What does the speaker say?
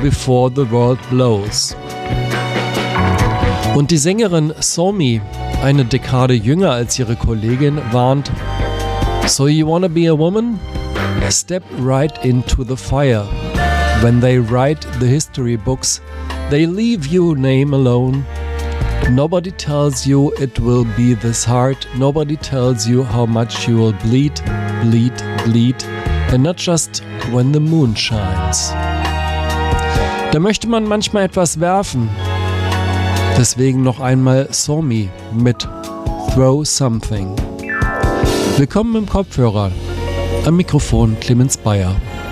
before the world blows. Und die Sängerin Somi, eine Dekade jünger als ihre Kollegin, warnt: So you wanna be a woman? Step right into the fire. When they write the history books, they leave your name alone. Nobody tells you it will be this hard. Nobody tells you how much you will bleed, bleed, bleed. And not just when the moon shines. Da möchte man manchmal etwas werfen. Deswegen noch einmal Somi mit Throw Something. Willkommen im Kopfhörer. Am Mikrofon Clemens Bayer.